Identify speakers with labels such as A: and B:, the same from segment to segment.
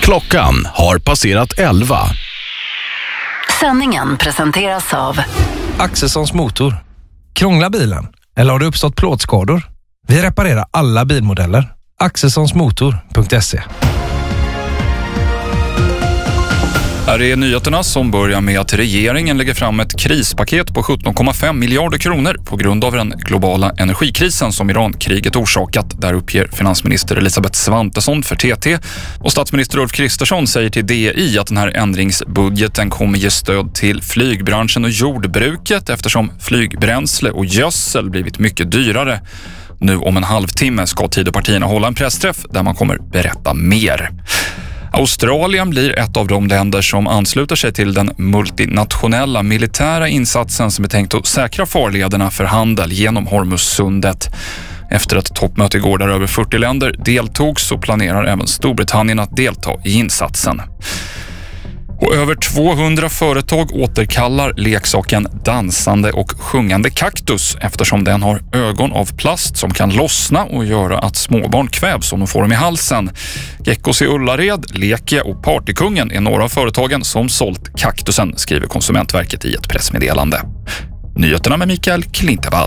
A: Klockan har passerat 11.
B: Sändningen presenteras av
C: Axelssons motor. Krånglar bilen? Eller har det uppstått plåtskador? Vi reparerar alla bilmodeller. Axelssonsmotor.se.
D: Här är nyheterna som börjar med att regeringen lägger fram ett krispaket på 17,5 miljarder kronor på grund av den globala energikrisen som Irankriget orsakat. Där uppger finansminister Elisabeth Svantesson för TT. Och statsminister Ulf Kristersson säger till DI att den här ändringsbudgeten kommer ge stöd till flygbranschen och jordbruket eftersom flygbränsle och gödsel blivit mycket dyrare. Nu om en halvtimme ska Tidöpartierna hålla en pressträff där man kommer berätta mer. Australien blir ett av de länder som ansluter sig till den multinationella militära insatsen som är tänkt att säkra farlederna för handel genom Hormuzsundet. Efter ett toppmöte igår där över 40 länder deltog så planerar även Storbritannien att delta i insatsen. Och över 200 företag återkallar leksaken dansande och sjungande kaktus eftersom den har ögon av plast som kan lossna och göra att småbarn kvävs om de får dem i halsen. Geckos i Ullared, Leke och Partykungen är några av företagen som sålt kaktusen, skriver Konsumentverket i ett pressmeddelande. Nyheterna med Mikael Klintevall.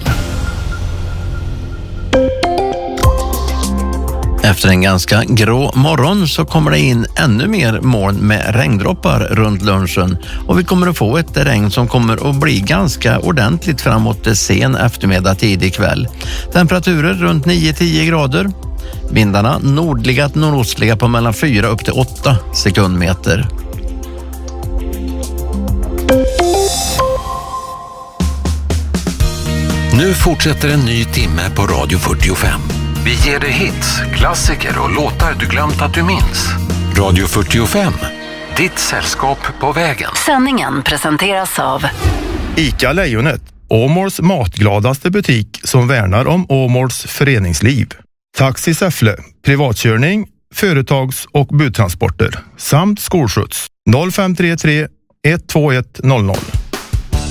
E: Efter en ganska grå morgon så kommer det in ännu mer moln med regndroppar runt lunchen och vi kommer att få ett regn som kommer att bli ganska ordentligt framåt sen eftermiddag tidig kväll. Temperaturer runt 9-10 grader. Vindarna nordliga till nordostliga på mellan 4 upp till 8 sekundmeter.
F: Nu fortsätter en ny timme på Radio 45. Vi ger dig hits, klassiker och låtar du glömt att du minns. Radio 45, ditt sällskap på vägen.
B: Sändningen presenteras av
G: ICA Lejonet, Åmåls matgladaste butik som värnar om Åmåls föreningsliv. Taxi Säffle, privatkörning, företags- och budtransporter samt skolskjuts 0533 121 00.